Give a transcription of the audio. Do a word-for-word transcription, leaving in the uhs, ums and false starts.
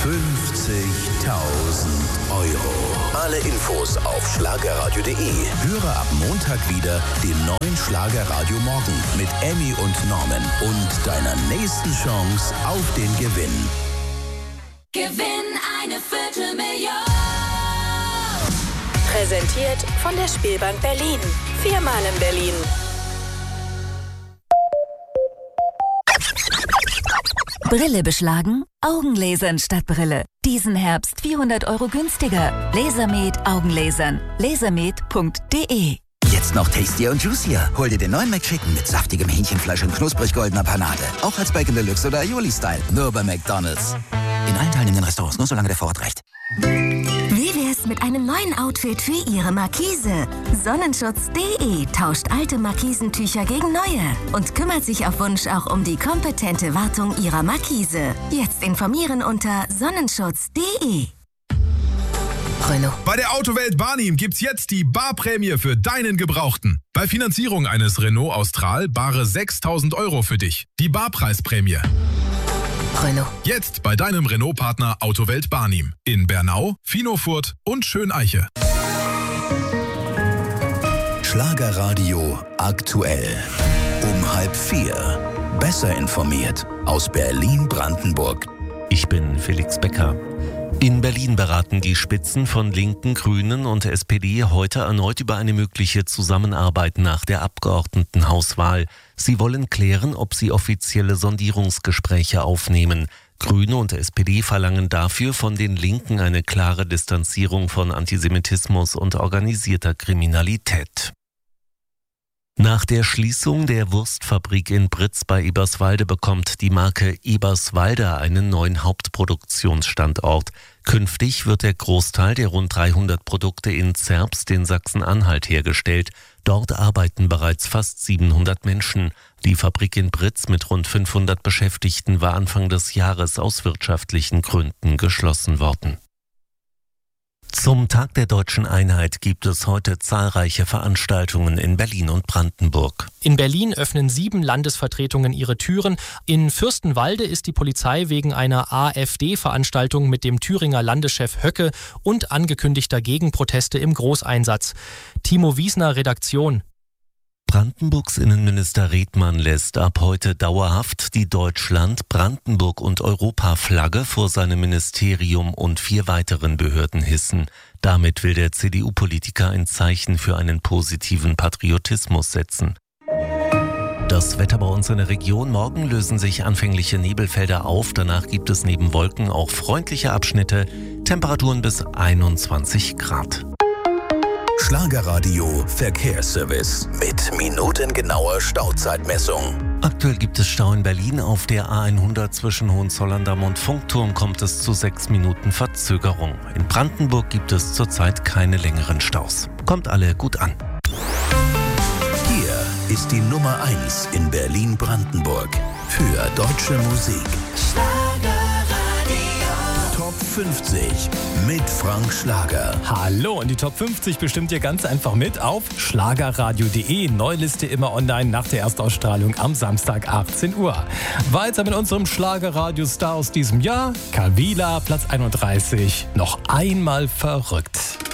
fünfzigtausend Euro. Alle Infos auf schlagerradio punkt de. Höre ab Montag wieder den neuen Schlagerradio Morgen mit Emmy und Norman und deiner nächsten Chance auf den Gewinn. Gewinn eine Viertelmillion. Präsentiert von der Spielbank Berlin. Viermal in Berlin. Brille beschlagen? Augenlasern statt Brille. Diesen Herbst vierhundert Euro günstiger. Lasermed Augenlasern. lasermed punkt de. Jetzt noch tastier und juicier. Hol dir den neuen McChicken mit saftigem Hähnchenfleisch und knusprig goldener Panade. Auch als Bacon Deluxe oder Aioli-Style. Nur bei McDonald's. In allen teilnehmenden Restaurants, nur solange der Vorrat reicht. Wie wär's mit einem neuen Outfit für Ihre Markise? Sonnenschutz punkt de tauscht alte Markisentücher gegen neue und kümmert sich auf Wunsch auch um die kompetente Wartung Ihrer Markise. Jetzt informieren unter sonnenschutz punkt de. Renault. Bei der Autowelt Barnim gibt's jetzt die Barprämie für deinen Gebrauchten. Bei Finanzierung eines Renault Austral bare sechstausend Euro für dich. Die Barpreisprämie. Renault. Jetzt bei deinem Renault-Partner Autowelt Barnim. In Bernau, Finofurt und Schöneiche. Schlagerradio aktuell. Um halb vier. Besser informiert aus Berlin-Brandenburg. Ich bin Felix Becker. In Berlin beraten die Spitzen von Linken, Grünen und S P D heute erneut über eine mögliche Zusammenarbeit nach der Abgeordnetenhauswahl. Sie wollen klären, ob sie offizielle Sondierungsgespräche aufnehmen. Grüne und S P D verlangen dafür von den Linken eine klare Distanzierung von Antisemitismus und organisierter Kriminalität. Nach der Schließung der Wurstfabrik in Britz bei Eberswalde bekommt die Marke Eberswalde einen neuen Hauptproduktionsstandort. Künftig wird der Großteil der rund dreihundert Produkte in Zerbst in Sachsen-Anhalt hergestellt. Dort arbeiten bereits fast siebenhundert Menschen. Die Fabrik in Britz mit rund fünfhundert Beschäftigten war Anfang des Jahres aus wirtschaftlichen Gründen geschlossen worden. Zum Tag der Deutschen Einheit gibt es heute zahlreiche Veranstaltungen in Berlin und Brandenburg. In Berlin öffnen sieben Landesvertretungen ihre Türen. In Fürstenwalde ist die Polizei wegen einer AfD-Veranstaltung mit dem Thüringer Landeschef Höcke und angekündigter Gegenproteste im Großeinsatz. Timo Wiesner, Redaktion. Brandenburgs Innenminister Redmann lässt ab heute dauerhaft die Deutschland-, Brandenburg- und Europaflagge vor seinem Ministerium und vier weiteren Behörden hissen. Damit will der C D U-Politiker ein Zeichen für einen positiven Patriotismus setzen. Das Wetter bei uns in der Region. Morgen lösen sich anfängliche Nebelfelder auf. Danach gibt es neben Wolken auch freundliche Abschnitte. Temperaturen bis einundzwanzig Grad. Schlagerradio Verkehrsservice mit minutengenauer Stauzeitmessung. Aktuell gibt es Stau in Berlin. Auf der A hundert zwischen Hohenzollern-Damm und Funkturm kommt es zu sechs Minuten Verzögerung. In Brandenburg gibt es zurzeit keine längeren Staus. Kommt alle gut an. Hier ist die Nummer eins in Berlin-Brandenburg für deutsche Musik. Top fünfzig mit Frank Schlager. Hallo, und die Top fünfzig bestimmt ihr ganz einfach mit auf schlagerradio punkt de. Neuliste immer online nach der Erstausstrahlung am Samstag achtzehn Uhr. Weiter mit unserem Schlagerradio-Star aus diesem Jahr, Kavila, Platz einunddreißig. Noch einmal verrückt.